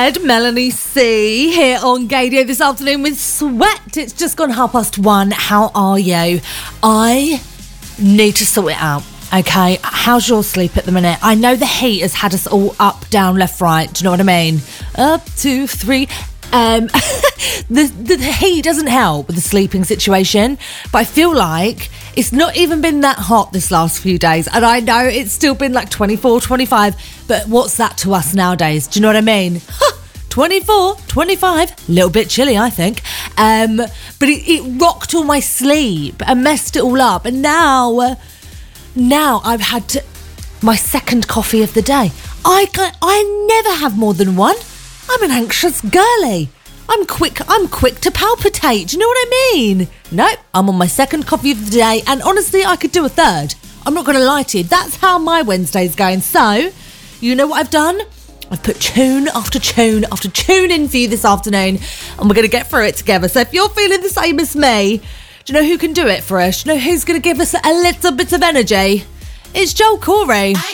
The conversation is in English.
Melanie C here on Gadio this afternoon with Sweat. It's just gone 1:30. How are you? I need to sort it out. Okay, how's your sleep at the minute? I know the heat has had us all up, down, left, right. Do you know what I mean? Up, 2, 3. The heat doesn't help with the sleeping situation, but I feel like it's not even been that hot this last few days, and I know it's still been like 24, 25, but what's that to us nowadays? Do you know what I mean? 24, 25, a little bit chilly, I think, but it rocked all my sleep and messed it all up, and now I've had my second coffee of the day. I never have more than one. I'm an anxious girly. I'm quick to palpitate. Do you know what I mean? Nope, I'm on my second coffee of the day, and honestly, I could do a third. I'm not going to lie to you. That's how my Wednesday's going. So, you know what I've done? I've put tune after tune after tune in for you this afternoon, and we're going to get through it together. So if you're feeling the same as me, do you know who can do it for us? Do you know who's going to give us a little bit of energy? It's Joel Corey.